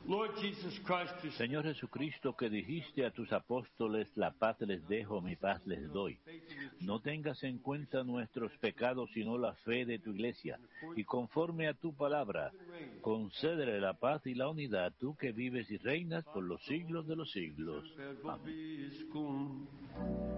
Señor Jesucristo, que dijiste a tus apóstoles, la paz les dejo, mi paz les doy. No tengas en cuenta nuestros pecados, sino la fe de tu iglesia. Y conforme a tu palabra, concédele la paz y la unidad, tú que vives y reinas por los siglos de los siglos. Amén.